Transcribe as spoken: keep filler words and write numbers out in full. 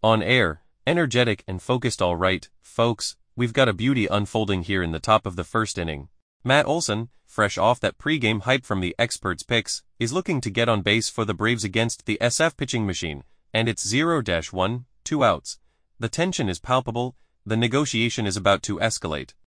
On air, energetic and focused. All right, folks, we've got a beauty unfolding here in the top of the first inning. Matt Olson, fresh off that pre-game hype from the experts' picks, is looking to get on base for the Braves against the S F pitching machine, and it's zero one, two outs. The tension is palpable, the negotiation is about to escalate.